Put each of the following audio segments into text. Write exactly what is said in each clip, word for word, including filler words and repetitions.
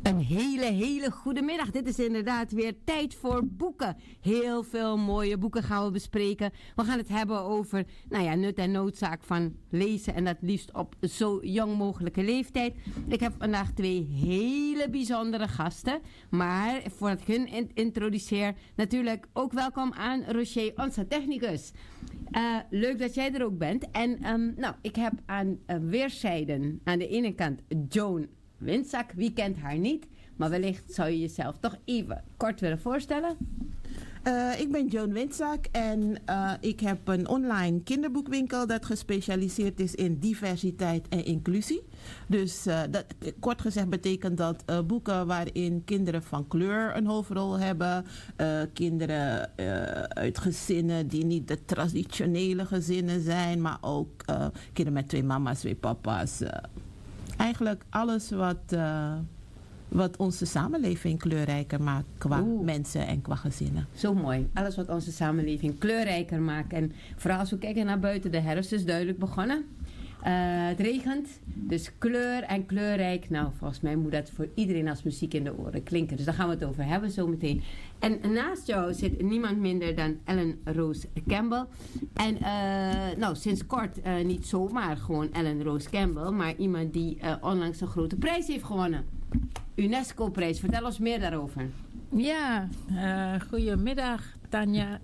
Een hele, hele goede middag. Dit is inderdaad weer tijd voor boeken. Heel veel mooie boeken gaan we bespreken. We gaan het hebben over nou ja, nut en noodzaak van lezen. En dat liefst op zo jong mogelijke leeftijd. Ik heb vandaag twee hele bijzondere gasten. Maar voordat ik hun in- introduceer, natuurlijk ook welkom aan Roger, onze technicus. Uh, leuk dat jij er ook bent. En um, nou, ik heb aan uh, weerszijden aan de ene kant Joan Windzak. Wie kent haar niet? Maar wellicht zou je jezelf toch even kort willen voorstellen. Uh, ik ben Joan Windzak en uh, ik heb een online kinderboekwinkel dat gespecialiseerd is in diversiteit en inclusie. Dus uh, dat, kort gezegd betekent dat uh, boeken waarin kinderen van kleur een hoofdrol hebben. Uh, kinderen uh, uit gezinnen die niet de traditionele gezinnen zijn, maar ook uh, kinderen met twee mama's, twee papa's. Uh, eigenlijk alles wat... Uh, Wat onze samenleving kleurrijker maakt qua Oeh. mensen en qua gezinnen. Zo mooi. Alles wat onze samenleving kleurrijker maakt. En vooral als we kijken naar buiten, de herfst is duidelijk begonnen. Uh, het regent, dus kleur en kleurrijk. Nou, volgens mij moet dat voor iedereen als muziek in de oren klinken. Dus daar gaan we het over hebben zometeen. En naast jou zit niemand minder dan Ellen Rose Campbell. En uh, nou, sinds kort uh, niet zomaar gewoon Ellen Rose Campbell, maar iemand die uh, onlangs een grote prijs heeft gewonnen. UNESCO-prijs. Vertel ons meer daarover. Ja, uh, goedemiddag Tanja,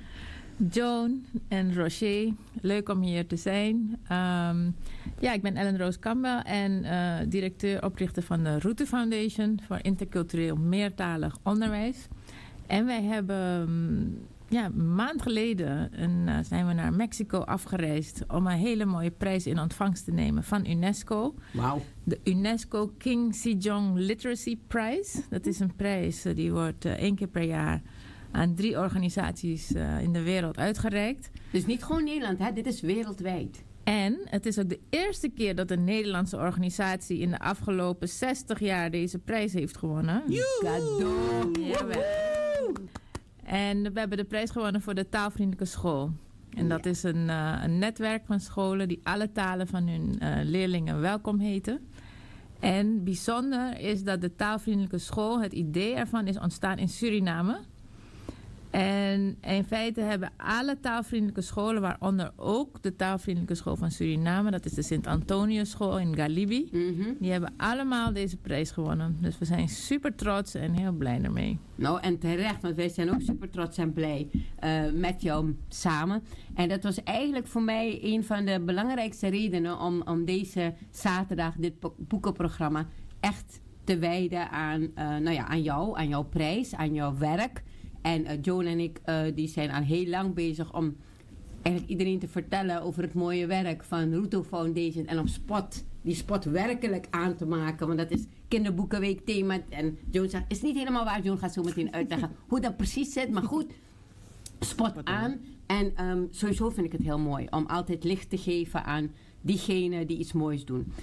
Joan en Roger. Leuk om hier te zijn. Um, ja, ik ben Ellen Rose Campbell en uh, directeur, oprichter van de Route Foundation voor intercultureel meertalig onderwijs. En wij hebben um, ja, een maand geleden een, uh, zijn we naar Mexico afgereisd om een hele mooie prijs in ontvangst te nemen van UNESCO. Wauw. De UNESCO King Sejong Literacy Prize. Dat is een prijs uh, die wordt uh, één keer per jaar aan drie organisaties uh, in de wereld uitgereikt. Dus niet gewoon Nederland, hè? Dit is wereldwijd. En het is ook de eerste keer dat een Nederlandse organisatie in de afgelopen zestig jaar deze prijs heeft gewonnen. Cadeau! Jawel. En we hebben de prijs gewonnen voor de taalvriendelijke school. En dat ja. is een, uh, een netwerk van scholen die alle talen van hun uh, leerlingen welkom heten. En bijzonder is dat de taalvriendelijke school, het idee ervan is ontstaan in Suriname. En in feite hebben alle taalvriendelijke scholen, waaronder ook de taalvriendelijke school van Suriname, dat is de Sint-Antonius school in Galibi, mm-hmm. die hebben allemaal deze prijs gewonnen. Dus we zijn super trots en heel blij ermee. Nou, en terecht, want wij zijn ook super trots en blij uh, met jou samen. En dat was eigenlijk voor mij een van de belangrijkste redenen om, om deze zaterdag, dit po- boekenprogramma, echt te wijden aan, uh, nou ja, aan jou, aan jouw prijs, aan jouw werk. En uh, Joan en ik uh, die zijn al heel lang bezig om eigenlijk iedereen te vertellen over het mooie werk van Ruto Foundation. En om spot, die spot werkelijk aan te maken. Want dat is kinderboekenweek thema. En Joan zegt, is niet helemaal waar. Joan gaat zo meteen uitleggen hoe dat precies zit. Maar goed, spot aan. En um, sowieso vind ik het heel mooi om altijd licht te geven aan diegenen die iets moois doen.